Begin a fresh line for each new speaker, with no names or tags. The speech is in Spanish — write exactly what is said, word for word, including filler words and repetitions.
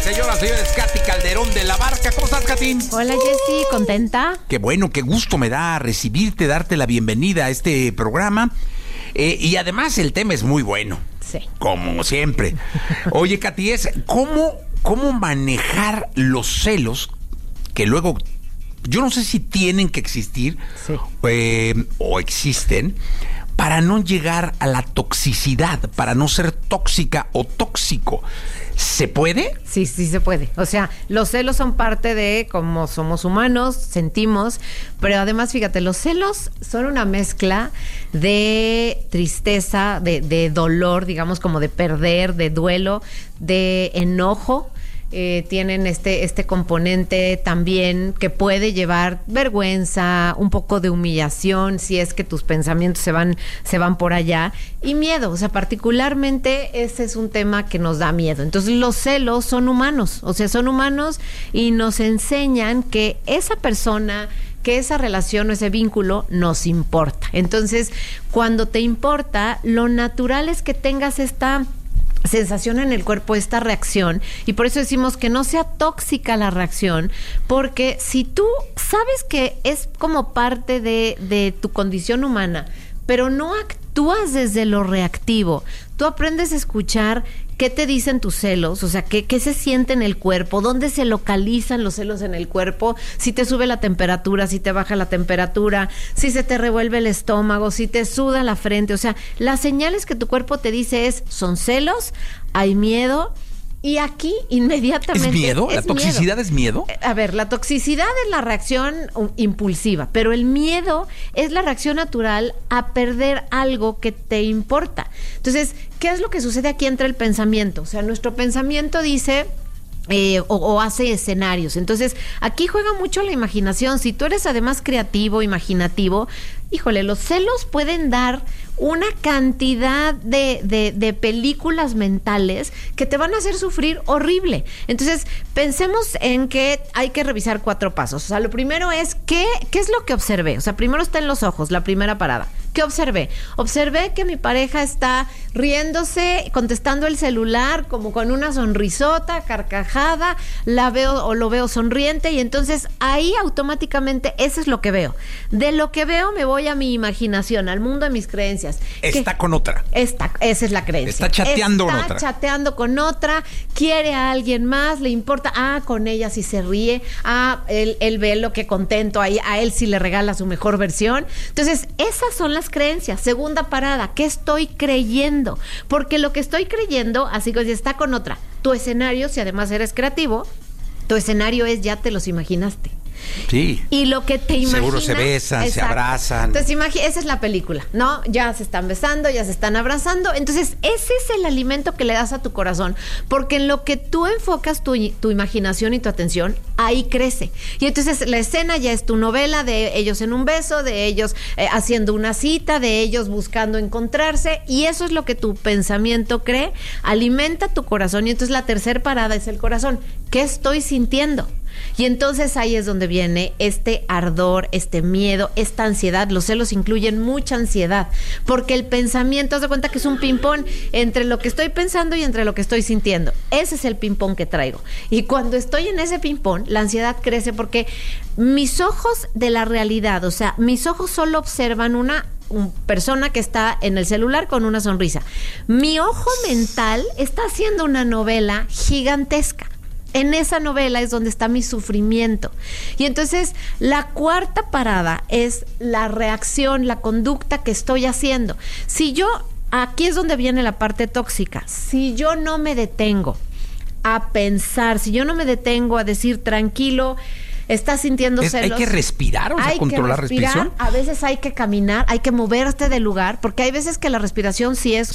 Señoras, señores, Katy Calderón de la Barca. ¿Cómo estás, Katy?
Hola, Jessy, ¿contenta?
Qué bueno, qué gusto me da recibirte, darte la bienvenida a este programa. Eh, y además el tema es muy bueno.
Sí.
Como siempre. Oye, Katy, es ¿cómo, cómo manejar los celos que luego, yo no sé si tienen que existir,
sí.
eh, o existen, para no llegar a la toxicidad, para no ser tóxica o tóxico? ¿Se puede?
Sí, sí se puede. O sea, los celos son parte de cómo somos humanos, sentimos, pero además, fíjate, los celos son una mezcla de tristeza, de, de dolor, digamos, como de perder, de duelo, de enojo. Eh, tienen este, este componente también que puede llevar vergüenza, un poco de humillación, si es que tus pensamientos se van, se van por allá, y miedo. O sea, particularmente ese es un tema que nos da miedo. Entonces, los celos son humanos, o sea, son humanos y nos enseñan que esa persona, que esa relación o ese vínculo nos importa. Entonces, cuando te importa, lo natural es que tengas esta sensación en el cuerpo, esta reacción, y por eso decimos que no sea tóxica la reacción, porque si tú sabes que es como parte de, de tu condición humana, pero no actúas desde lo reactivo, tú aprendes a escuchar qué te dicen tus celos, o sea, qué, qué se siente en el cuerpo, dónde se localizan los celos en el cuerpo, si te sube la temperatura, si te baja la temperatura, si se te revuelve el estómago, si te suda la frente. O sea, las señales que tu cuerpo te dice es, son celos, hay miedo. Y aquí inmediatamente...
¿Es miedo? ¿La
es
toxicidad
miedo.
es miedo?
A ver, la toxicidad es la reacción impulsiva, pero el miedo es la reacción natural a perder algo que te importa. Entonces, ¿qué es lo que sucede aquí entre el pensamiento? O sea, nuestro pensamiento dice... Eh, o, o hace escenarios. Entonces, aquí juega mucho la imaginación. Si tú eres además creativo, imaginativo, híjole, los celos pueden dar una cantidad de, de, de películas mentales que te van a hacer sufrir horrible. Entonces, pensemos en que hay que revisar cuatro pasos. O sea, lo primero es, ¿qué, qué es lo que observé? O sea, primero está en los ojos, la primera parada. ¿Qué observé? Observé que mi pareja está riéndose, contestando el celular como con una sonrisota, carcajada, la veo o lo veo sonriente, y entonces ahí automáticamente eso es lo que veo. De lo que veo me voy a mi imaginación, al mundo de mis creencias.
Está con otra.
Está, esa es la creencia.
Está chateando
está
con otra.
Está chateando con otra, quiere a alguien más, le importa, ah, con ella sí se ríe, ah, él, él ve lo que contento, ahí, a él sí le regala su mejor versión. Entonces, esas son las creencias. Segunda parada, ¿qué estoy creyendo? Porque lo que estoy creyendo, así que si está con otra, tu escenario, si además eres creativo, tu escenario es, ya te los imaginaste.
Sí.
Y lo que te imaginas...
Seguro se besan,
exacto,
se abrazan.
Entonces, imagi- esa es la película, ¿no? Ya se están besando, ya se están abrazando. Entonces, ese es el alimento que le das a tu corazón. Porque en lo que tú enfocas tu, tu imaginación y tu atención, ahí crece. Y entonces, la escena ya es tu novela de ellos en un beso, de ellos eh, haciendo una cita, de ellos buscando encontrarse. Y eso es lo que tu pensamiento cree. Alimenta tu corazón. Y entonces, la tercera parada es el corazón. ¿Qué estoy sintiendo? Y entonces ahí es donde viene este ardor, este miedo, esta ansiedad. Los celos incluyen mucha ansiedad, porque el pensamiento, haz de cuenta que es un ping-pong entre lo que estoy pensando y entre lo que estoy sintiendo. Ese es el ping-pong que traigo. Y cuando estoy en ese ping-pong, la ansiedad crece porque mis ojos de la realidad, o sea, mis ojos solo observan una una persona que está en el celular con una sonrisa. Mi ojo mental está haciendo una novela gigantesca. En esa novela es donde está mi sufrimiento. Y entonces la cuarta parada es la reacción, la conducta que estoy haciendo. Si yo, aquí es donde viene la parte tóxica, si yo no me detengo a pensar, si yo no me detengo a decir tranquilo, estás sintiendo
es,
celos.
Hay que respirar, o sea,
hay
controlar
que respirar,
respiración.
A veces hay que caminar, hay que moverte del lugar, porque hay veces que la respiración sí es